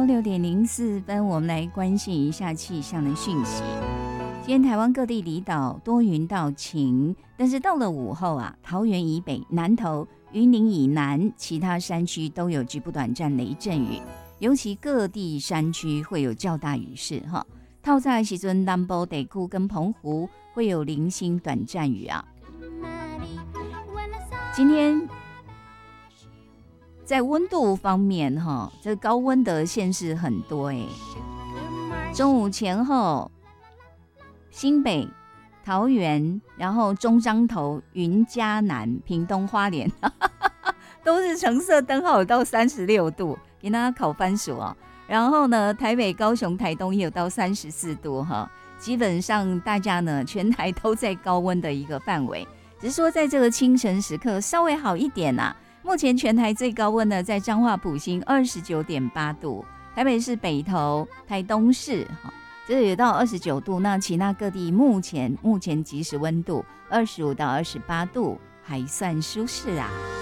6:04，我们来关心一下气象的讯息。今天台湾各地离岛多云到晴，但是到了午后啊，桃园以北、南投、云林以南其他山区都有局部短暂雷阵雨，尤其各地山区会有较大雨势哈。透早的时阵，南部地区跟澎湖会有零星短暂雨啊。今天在温度方面哈，这高温的县市很多哎。中午前后，新北、桃园，然后中彰投、云嘉南、屏东、花莲，都是橙色灯号，有到36度，给大家烤番薯哦。然后呢，台北、高雄、台东也有到34度哈。基本上大家呢，全台都在高温的一个范围，只是说在这个清晨时刻稍微好一点啊。目前全台最高温呢，在彰化埔心29.8度，台北市北投、台东市这有到29度，那其他各地目前即时温度25到28度，还算舒适啊。